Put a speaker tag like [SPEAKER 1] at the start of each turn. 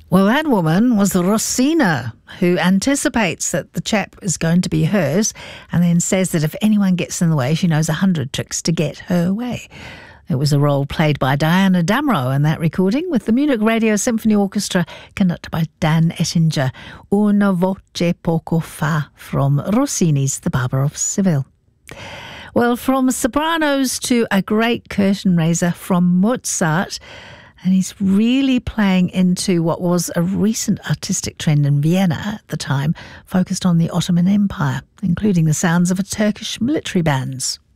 [SPEAKER 1] Well, that woman was Rosina, who anticipates that the chap is going to be hers and then says that if anyone gets in the way, she knows 100 tricks to get her way. It was a role played by Diana Damrau in that recording, with the Munich Radio Symphony Orchestra conducted by Dan Ettinger. Una voce poco fa from Rossini's The Barber of Seville. Well, from sopranos to a great curtain raiser from Mozart, and he's really playing into what was a recent artistic trend in Vienna at the time, focused on the Ottoman Empire, including the sounds of a Turkish military bands.